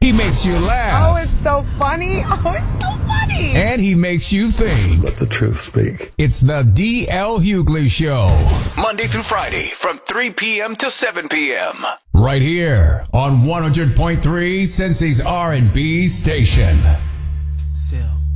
He makes you laugh. Oh, it's so funny. Oh, it's so funny. And he makes you think. Let the truth speak. It's the D.L. Hughley Show. Monday through Friday from 3 p.m. to 7 p.m. Right here on 100.3 Cincy's R&B station. Silk.